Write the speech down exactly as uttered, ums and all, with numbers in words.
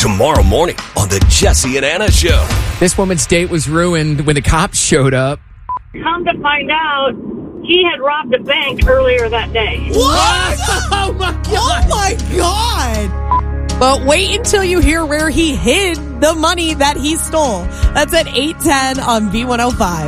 tomorrow morning on the Jesse and Anna Show. This woman's date was ruined when the cops showed up. Come to find out, he had robbed a bank earlier that day. What? Oh, my God. Oh, my God. But wait until you hear where he hid the money that he stole. That's at eight ten on B one oh five.